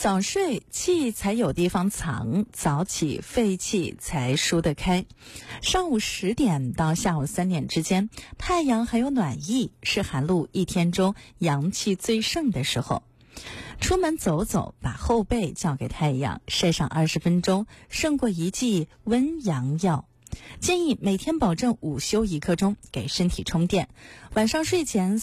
早睡气才有地方藏，早起肺气才舒得开。上午10点到下午3点之间，太阳还有暖意，是寒露一天中阳气最盛的时候。出门走走，把后背交给太阳，晒上20分钟，胜过一剂温阳药。建议每天保证午休1刻钟，给身体充电。晚上睡前